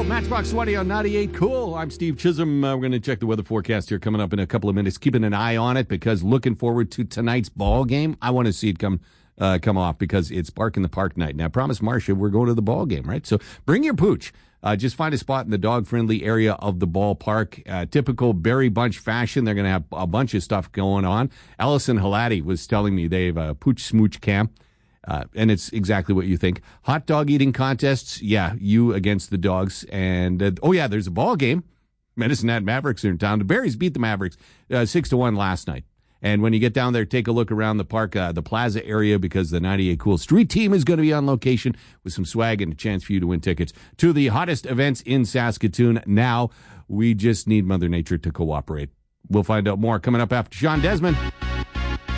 Show, Matchbox 20 on 98 Cool. I'm Steve Chisholm. We're going to check the weather forecast here coming up in a couple of minutes. Keeping an eye on it because looking forward to tonight's ball game. I want to see it come off because it's Bark in the Park night. Now, I promised Marcia we're going to the ball game, right? So bring your pooch. Just find a spot in the dog-friendly area of the ballpark. Typical Berry Bunch fashion. They're going to have a bunch of stuff going on. Allison Halati was telling me they have a pooch smooch camp. And it's exactly what you think. Hot dog eating contests, yeah, you against the dogs. And, there's a ball game. Medicine Hat Mavericks are in town. The Berries beat the Mavericks 6-1 last night. And when you get down there, take a look around the park, the plaza area, because the 98 Cool Street team is going to be on location with some swag and a chance for you to win tickets to the hottest events in Saskatoon. Now, we just need Mother Nature to cooperate. We'll find out more coming up after Sean Desmond.